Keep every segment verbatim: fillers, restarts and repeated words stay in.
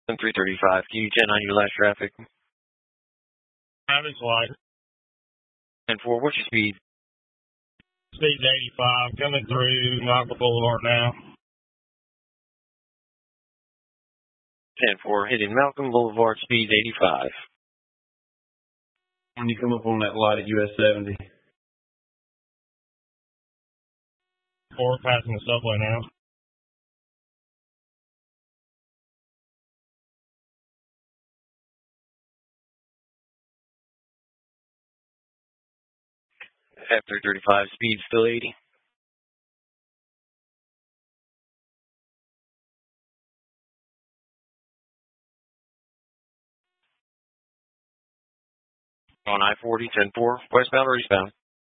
three thirty-five, Q ten on your last traffic. Traffic's light. ten four, what's your speed? Speed's eighty-five, coming through Malcolm Boulevard now. ten four, hitting Malcolm Boulevard, speed eighty-five. When you come up on that light at U S seventy. Four, passing the subway now. F three thirty-five, speed still eighty. On I forty, ten four, westbound or eastbound?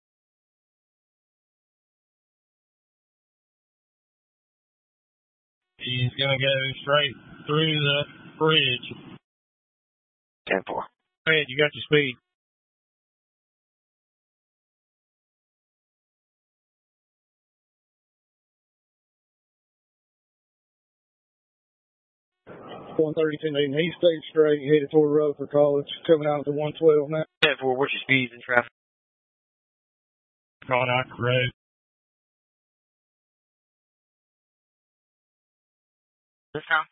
He's going to go straight through the bridge. ten four. Go ahead, you got your speed. one thirty-two, he stayed straight, headed toward Rutherford College, coming out of the one twelve now. ten four, what's your speed in traffic? On Ocker Road. This time?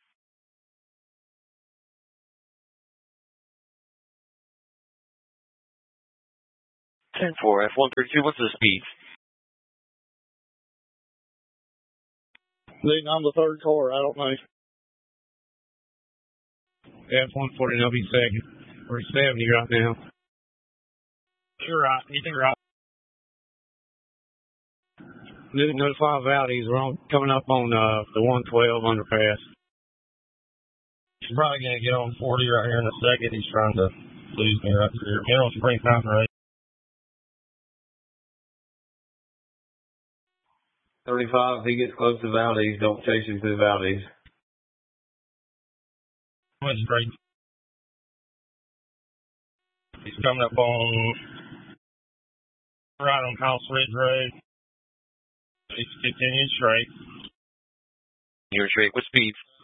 ten four, F one thirty-two, what's the speed? Leading on the third car, I don't know. F one forty, I'll be second. We're seventy right now. You're right, you're right. Notify Valdez, we're on, coming up on uh, the one twelve underpass. He's probably going to get on forty right here in a second. He's trying to lose me right here. Get on Spring Fountain Road. thirty-five, if he gets close to Valdez, don't chase him through Valdez. What's great? He's coming up on right on House Ridge Road. He's continuing straight. You're straight, what speed?